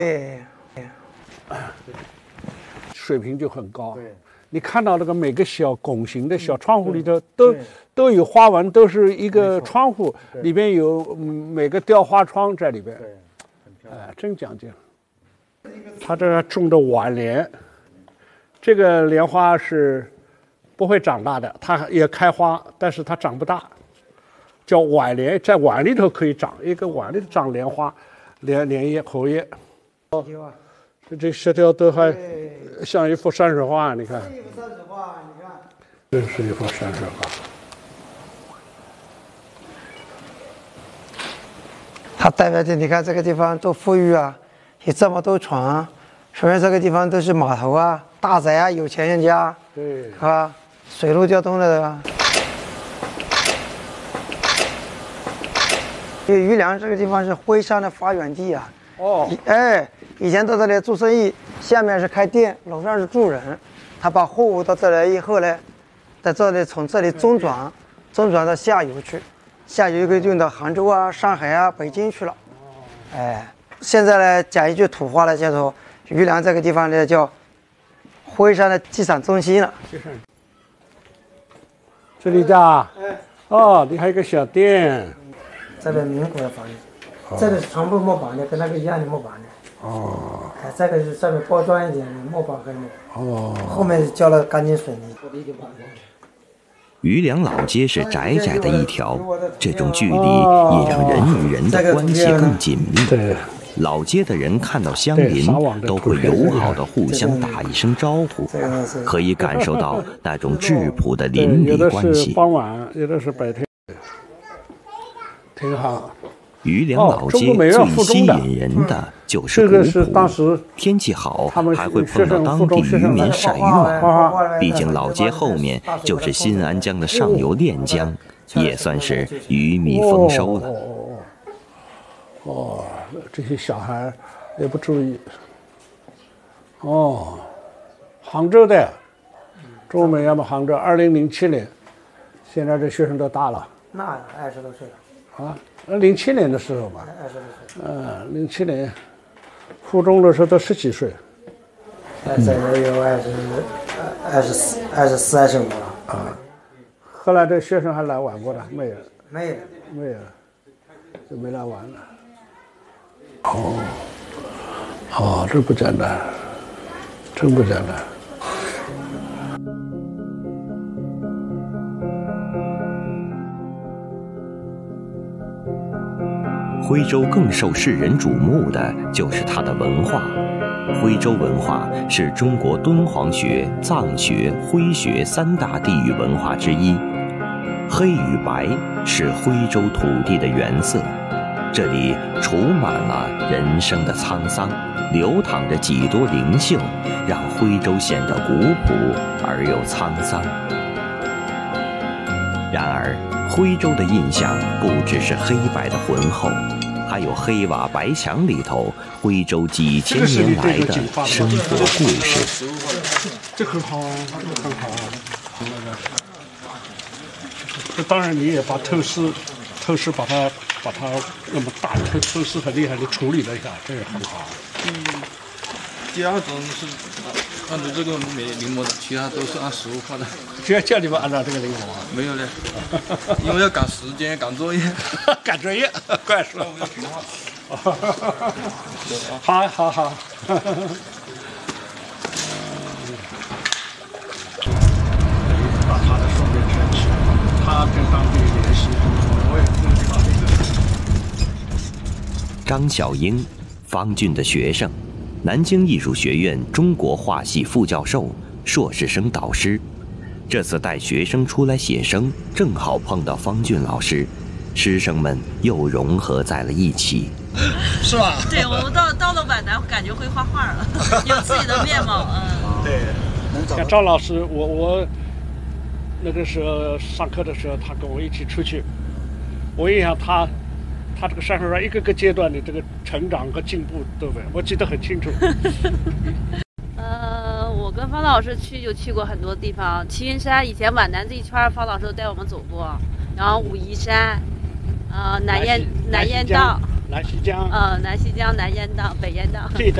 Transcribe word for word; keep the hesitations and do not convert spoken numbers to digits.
对， 水平就很高。 对， 你看到那个每个小拱形的小窗户里头都都有花纹，都是一个窗户，里边有每个雕花窗在里边。 对，很漂亮。 哎，真讲究。他这种的晚莲，这个莲花是不会长大的，它也开花，但是它长不大，叫晚莲，在碗里头可以长，一个碗里头长莲花，莲莲叶、荷叶。哦，这石条都还像一幅山水画，你看。 这一幅山水画，你看。 这是一幅山水画。 它代表的，你看这个地方多富裕啊，有这么多船，说明这个地方都是码头啊、大宅啊、有钱人家， 对， 是吧？水陆交通的，对吧？因为余梁这个地方是徽商的发源地啊。 哦， 哎，以前到这里做生意，下面是开店，楼上是住人。他把货物到这来以后呢，在这里从这里中转，中转到下游去，下游可以运到杭州啊、上海啊、北京去了。哎，现在呢，讲一句土话呢，叫做余梁这个地方呢叫徽商的集散中心了。 这里的，哎，哦，你还有个小店。 这边民国的房子。这个是全部木板的，跟那个一样的木板的。哦。哎，这个是上面包装一点的木板和木。哦。后面浇了钢筋水泥。 余梁老街是窄窄的一条，这种距离也让人与人的关系更紧密。 对。 老街的人看到乡邻都会友好的互相打一声招呼，可以感受到那种质朴的邻里关系。 有的是傍晚，有的是白天，挺好。 余梁老街最吸引人的就是古朴，天气好还会碰到当地渔民晒渔网。毕竟老街后面就是新安江的上游练江，也算是鱼米丰收了。 哦，这些小孩也不注意。哦，杭州的，中美要么杭州，二零零七年，现在这学生都大了。 那二十多岁了。 啊。零七年的时候吧， 二十多岁。 嗯，零七年，初中的时候都十几岁。 呃，这也有二十、二十四、二十四、二十五了。 啊，后来这学生还来玩过的没有？ 没有， 没有，就没来玩了。哦，哦，这不简单，真不简单。 徽州更受世人瞩目的就是它的文化。徽州文化是中国敦煌学、藏学、徽学三大地域文化之一。黑与白是徽州土地的原色，这里储满了人生的沧桑，流淌着几多灵性，让徽州显得古朴而又沧桑。然而，徽州的印象不只是黑白的浑厚，还有黑瓦白墙里头徽州几千年来的生活故事。 这很好啊，这个很好啊。这当然你也把透视，透视把它把它那么大透透视很厉害的处理了一下，这也很好。 嗯，第二种是按照这个没临摹的，其他都是按实物画的。 谁叫你们按照这个临摹啊？ 没有嘞，因为要赶时间，赶作业。 赶作业，怪说。好好好。把他的双面全起，他跟当地联系，我也不知道这个。 张小英，方俊的学生，南京艺术学院中国画系副教授、硕士生导师。这次带学生出来写生，正好碰到方俊老师，师生们又融合在了一起。 是吧？ 对，我们到到了皖南，感觉会画画了，有自己的面貌。嗯， 对。 像赵老师，我我那个时候上课的时候，他跟我一起出去，我印象他他这个山水画一个个阶段的这个成长和进步都没，我记得很清楚。 呃，我跟方老师去就去过很多地方，齐云山以前皖南这一圈，方老师都带我们走过，然后武夷山，呃，南燕南燕道， 南溪江， 呃，南溪江、南烟道、北烟道。 这一带